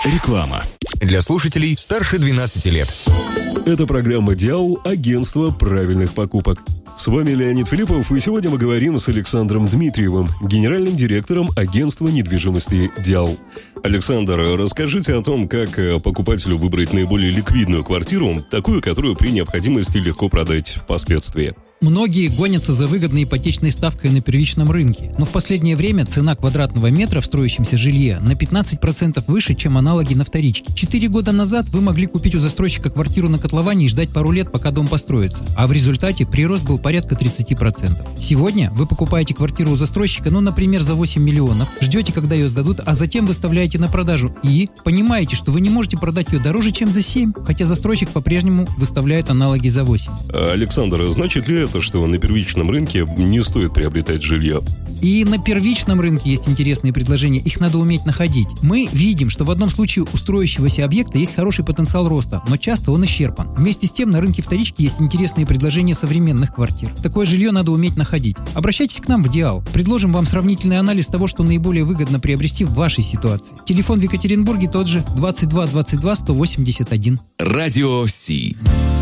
Реклама. Для слушателей старше 12 лет. Это программа «Диал. Агентство правильных покупок». С вами Леонид Филиппов, и сегодня мы говорим с Александром Дмитриевым, генеральным директором агентства недвижимости «Диал». Александр, расскажите о том, как покупателю выбрать наиболее ликвидную квартиру, такую, которую при необходимости легко продать впоследствии. Многие гонятся за выгодной ипотечной ставкой на первичном рынке, но в последнее время цена квадратного метра в строящемся жилье на 15% выше, чем аналоги на вторичке. 4 года назад вы могли купить у застройщика квартиру на котловане и ждать пару лет, пока дом построится, а в результате прирост был порядка 30%. Сегодня вы покупаете квартиру у застройщика, например, за 8 миллионов, ждете, когда ее сдадут, а затем выставляете на продажу и понимаете, что вы не можете продать ее дороже, чем за 7, хотя застройщик по-прежнему выставляет аналоги за 8. Александр, значит ли это, что на первичном рынке не стоит приобретать жилье? И на первичном рынке есть интересные предложения, их надо уметь находить. Мы видим, что в одном случае у строящегося объекта есть хороший потенциал роста, но часто он исчерпан. Вместе с тем на рынке вторички есть интересные предложения современных квартир. Такое жилье надо уметь находить. Обращайтесь к нам в «Диал». Предложим вам сравнительный анализ того, что наиболее выгодно приобрести в вашей ситуации. Телефон в Екатеринбурге тот же 22 22 181. Радио Си.